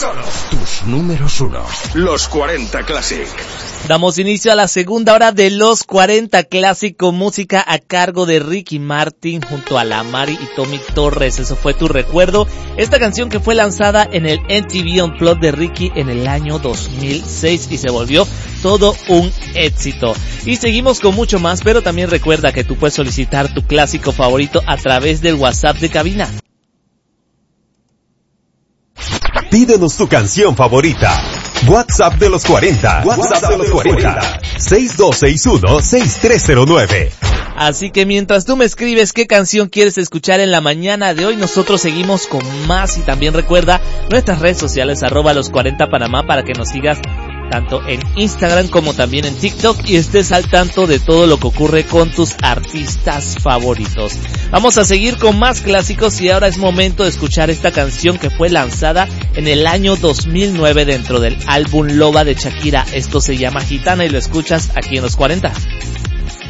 Solo tus números uno. Los 40 Classic. Damos inicio a la segunda hora de Los 40 Classic con música a cargo de Ricky Martin junto a La Mari y Tommy Torres. Eso fue Tu Recuerdo. Esta canción que fue lanzada en el MTV Unplugged de Ricky en el año 2006 y se volvió todo un éxito. Y seguimos con mucho más, pero también recuerda que tú puedes solicitar tu clásico favorito a través del WhatsApp de cabina. Pídenos tu canción favorita. WhatsApp de los 40. WhatsApp de los 40. 6261-6309. Así que mientras tú me escribes qué canción quieres escuchar en la mañana de hoy, nosotros seguimos con más. Y también recuerda nuestras redes sociales @los40panamá para que nos sigas tanto en Instagram como también en TikTok y estés al tanto de todo lo que ocurre con tus artistas favoritos. Vamos a seguir con más clásicos y ahora es momento de escuchar esta canción que fue lanzada en el año 2009 dentro del álbum Loba de Shakira. Esto se llama Gitana y lo escuchas aquí en Los 40.